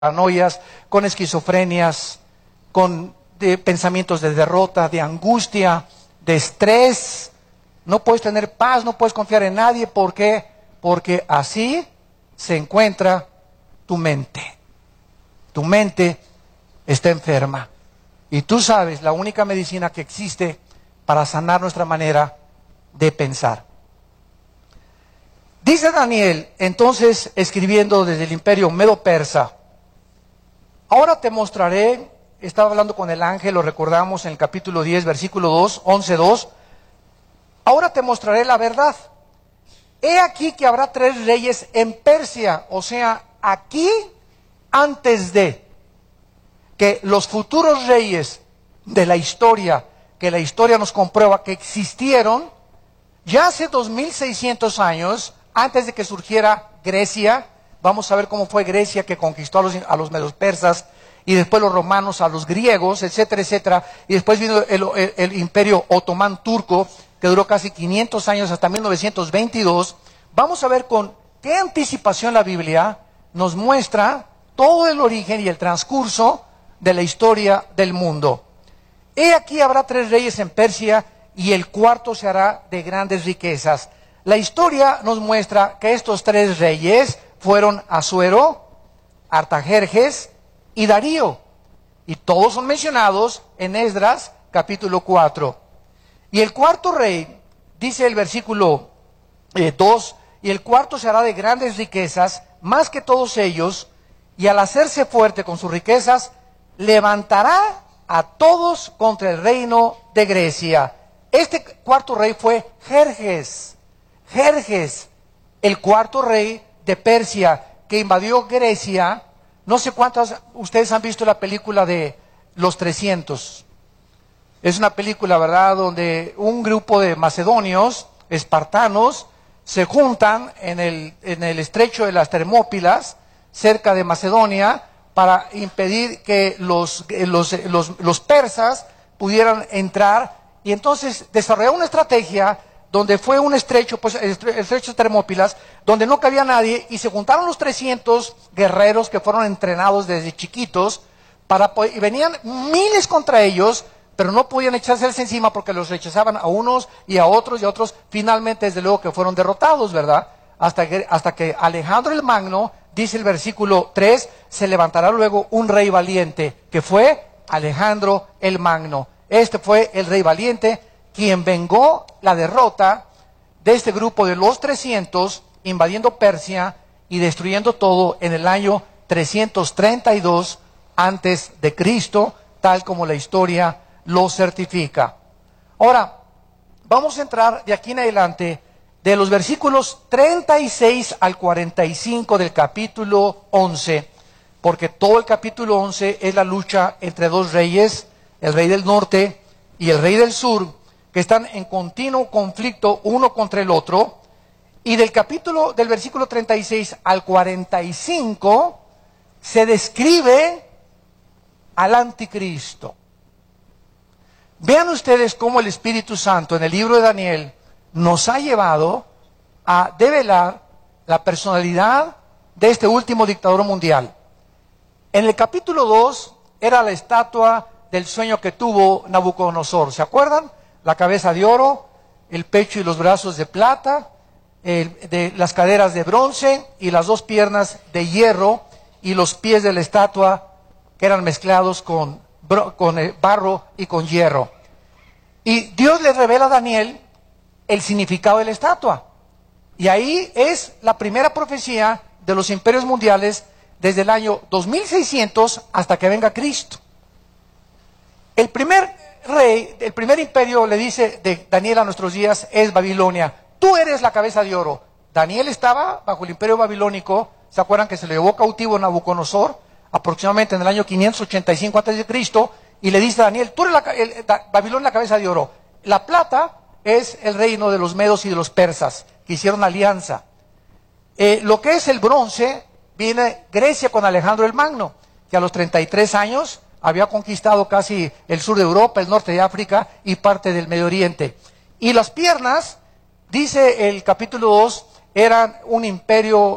paranoias, con esquizofrenias, con pensamientos de derrota, de angustia, de estrés. No puedes tener paz, no puedes confiar en nadie. ¿Por qué? Porque así se encuentra tu mente. Tu mente está enferma. Y tú sabes, la única medicina que existe para sanar nuestra manera de pensar. Dice Daniel, entonces, escribiendo desde el imperio medo-persa: ahora te mostraré, estaba hablando con el ángel, lo recordamos en el capítulo 10, versículo 2, 11:2, ahora te mostraré la verdad. He aquí que habrá 3 reyes en Persia, o sea, aquí, antes de que los futuros reyes de la historia, que la historia nos comprueba que existieron, ya hace 2600 años, antes de que surgiera Grecia. Vamos a ver cómo fue Grecia que conquistó a los medos persas, y después los romanos a los griegos, etcétera, etcétera. Y después vino el imperio otomán turco, que duró casi 500 años, hasta 1922. Vamos a ver con qué anticipación la Biblia nos muestra todo el origen y el transcurso de la historia del mundo. He aquí habrá 3 reyes en Persia, y el cuarto se hará de grandes riquezas. La historia nos muestra que estos 3 reyes fueron Asuero, Artajerjes y Darío. Y todos son mencionados en Esdras capítulo 4. Y el cuarto rey, dice el versículo 2, y el cuarto se hará de grandes riquezas, más que todos ellos, y al hacerse fuerte con sus riquezas, levantará a todos contra el reino de Grecia. Este cuarto rey fue Jerjes. Jerjes, el cuarto rey de Persia, que invadió Grecia. No sé cuántas ustedes han visto la película de Los 300. Es una película, ¿verdad?, donde un grupo de macedonios, espartanos, se juntan en el estrecho de las Termópilas, cerca de Macedonia, para impedir que los persas pudieran entrar. Y entonces desarrollaron una estrategia donde fue un estrecho, pues el estrecho de Termópilas, donde no cabía nadie, y se juntaron los 300 guerreros que fueron entrenados desde chiquitos, y venían miles contra ellos, pero no podían echárseles encima porque los rechazaban a unos y a otros y a otros. Finalmente, desde luego que fueron derrotados, ¿verdad? Hasta que Alejandro el Magno, dice el versículo 3, se levantará luego un rey valiente, que fue Alejandro el Magno. Este fue el rey valiente, quien vengó la derrota de este grupo de los 300, invadiendo Persia y destruyendo todo en el año 332 antes de Cristo, tal como la historia lo certifica. Ahora, vamos a entrar de aquí en adelante, de los versículos 36 al 45 del capítulo 11, porque todo el capítulo 11 es la lucha entre 2 reyes, el rey del norte y el rey del sur, que están en continuo conflicto uno contra el otro. Y del versículo 36 al 45 se describe al anticristo. Vean ustedes cómo el Espíritu Santo en el libro de Daniel nos ha llevado a develar la personalidad de este último dictador mundial. En el capítulo 2 era la estatua del sueño que tuvo Nabucodonosor. ¿Se acuerdan? La cabeza de oro, el pecho y los brazos de plata, de las caderas de bronce y las 2 piernas de hierro, y los pies de la estatua que eran mezclados con barro y con hierro. Y Dios le revela a Daniel el significado de la estatua. Y ahí es la primera profecía de los imperios mundiales desde el año 2600 hasta que venga Cristo. El primer rey, el primer imperio, le dice de Daniel a nuestros días, es Babilonia. Tú eres la cabeza de oro. Daniel estaba bajo el imperio babilónico. ¿Se acuerdan que se le llevó cautivo Nabucodonosor? Aproximadamente en el año 585 a.C., y le dice a Daniel, tú eres Babilonia, la cabeza de oro. La plata es el reino de los medos y de los persas, que hicieron alianza. Lo que es el bronce, viene Grecia con Alejandro el Magno, que a los 33 años había conquistado casi el sur de Europa, el norte de África y parte del Medio Oriente. Y las piernas, dice el capítulo 2, eran un imperio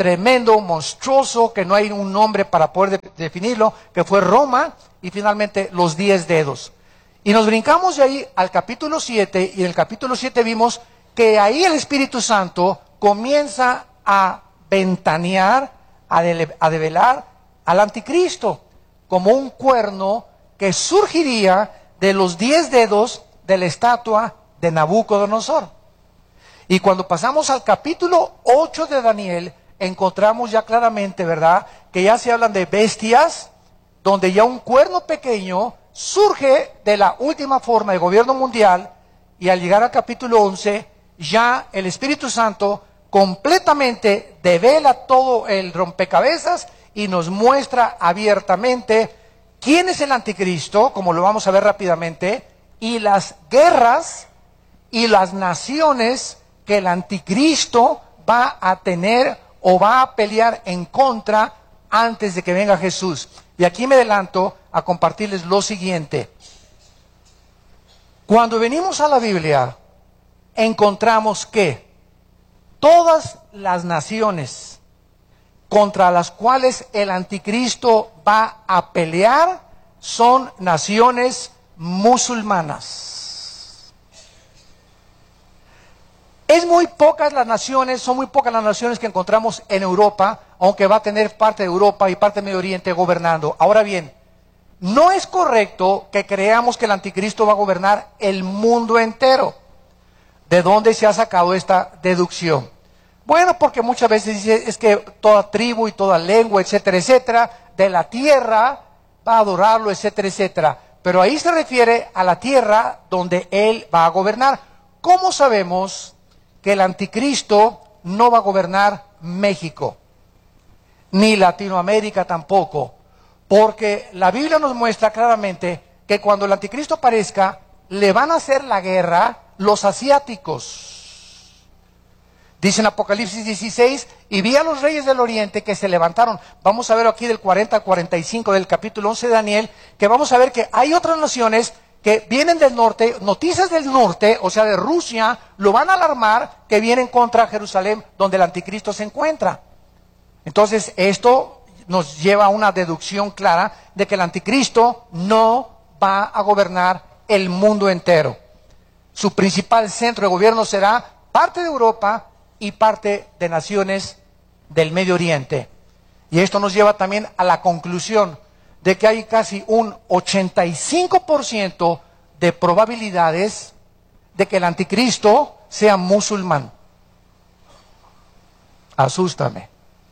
tremendo, monstruoso, que no hay un nombre para poder definirlo, que fue Roma, y finalmente los 10 dedos. Y nos brincamos de ahí al capítulo 7, y en el capítulo 7 vimos que ahí el Espíritu Santo comienza a ventanear, a develar al anticristo, como un cuerno que surgiría de los 10 dedos de la estatua de Nabucodonosor. Y cuando pasamos al capítulo 8 de Daniel, encontramos ya claramente, ¿verdad?, que ya se hablan de bestias, donde ya un cuerno pequeño surge de la última forma de gobierno mundial, y al llegar al capítulo 11, ya el Espíritu Santo completamente devela todo el rompecabezas y nos muestra abiertamente quién es el anticristo, como lo vamos a ver rápidamente, y las guerras y las naciones que el anticristo va a tener o va a pelear en contra antes de que venga Jesús. Y aquí me adelanto a compartirles lo siguiente. Cuando venimos a la Biblia, encontramos que todas las naciones contra las cuales el anticristo va a pelear son naciones musulmanas. Son muy pocas las naciones que encontramos en Europa, aunque va a tener parte de Europa y parte del Medio Oriente gobernando. Ahora bien, no es correcto que creamos que el anticristo va a gobernar el mundo entero. ¿De dónde se ha sacado esta deducción? Bueno, porque muchas veces dice, es que toda tribu y toda lengua, etcétera, etcétera, de la tierra va a adorarlo, etcétera, etcétera. Pero ahí se refiere a la tierra donde él va a gobernar. ¿Cómo sabemos que el anticristo no va a gobernar México? Ni Latinoamérica tampoco. Porque la Biblia nos muestra claramente que cuando el anticristo aparezca, le van a hacer la guerra los asiáticos. Dice en Apocalipsis 16, y vi a los reyes del oriente que se levantaron. Vamos a ver aquí del 40 al 45 del capítulo 11 de Daniel, que vamos a ver que hay otras naciones que vienen del norte, noticias del norte, o sea de Rusia, lo van a alarmar, que vienen contra Jerusalén, donde el anticristo se encuentra. Entonces esto nos lleva a una deducción clara de que el anticristo no va a gobernar el mundo entero. Su principal centro de gobierno será parte de Europa y parte de naciones del Medio Oriente. Y esto nos lleva también a la conclusión de que hay casi un 85% de probabilidades de que el anticristo sea musulmán. Asústame.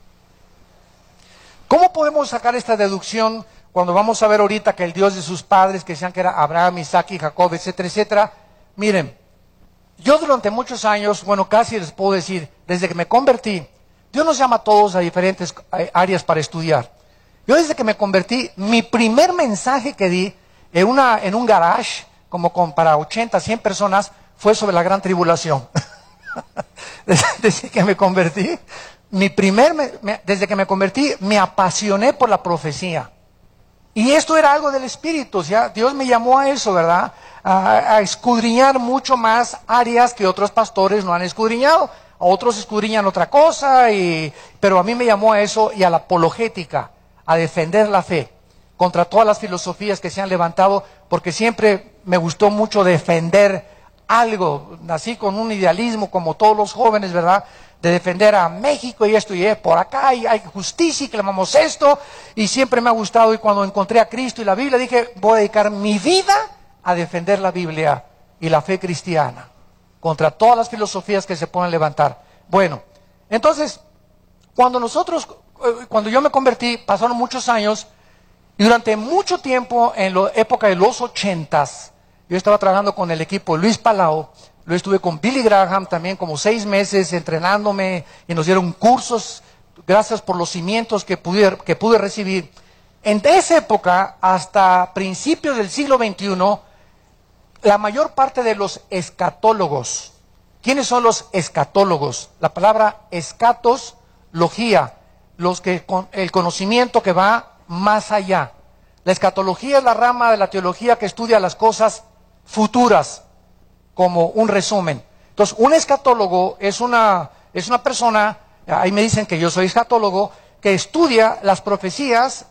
¿Cómo podemos sacar esta deducción cuando vamos a ver ahorita que el Dios de sus padres, que decían que era Abraham, Isaac y Jacob, etcétera, etcétera? Miren, yo durante muchos años, bueno, casi les puedo decir, desde que me convertí, Dios nos llama a todos a diferentes áreas para estudiar. Yo desde que me convertí, mi primer mensaje que di en un garage, para 80, 100 personas, fue sobre la gran tribulación. Desde que me convertí, desde que me convertí, me apasioné por la profecía. Y esto era algo del Espíritu, o sea, Dios me llamó a eso, ¿verdad? A escudriñar mucho más áreas que otros pastores no han escudriñado. A otros escudriñan otra cosa, pero a mí me llamó a eso y a la apologética, a defender la fe contra todas las filosofías que se han levantado, porque siempre me gustó mucho defender algo. Nací con un idealismo como todos los jóvenes, ¿verdad?, de defender a México y esto y por acá y hay justicia y clamamos esto, y siempre me ha gustado. Y cuando encontré a Cristo y la Biblia, dije, voy a dedicar mi vida a defender la Biblia y la fe cristiana contra todas las filosofías que se puedan levantar. Bueno, entonces, cuando yo me convertí, pasaron muchos años, y durante mucho tiempo, en la época de los 80s, yo estaba trabajando con el equipo Luis Palau. Lo estuve con Billy Graham también como 6 meses entrenándome, y nos dieron cursos, gracias por los cimientos que pude recibir. En esa época, hasta principios del siglo XXI, la mayor parte de los escatólogos. ¿Quiénes son los escatólogos? La palabra escatos, logía, el conocimiento que va más allá. La escatología es la rama de la teología que estudia las cosas futuras, como un resumen. Entonces, un escatólogo es una persona ahí me dicen que yo soy escatólogo, que estudia las profecías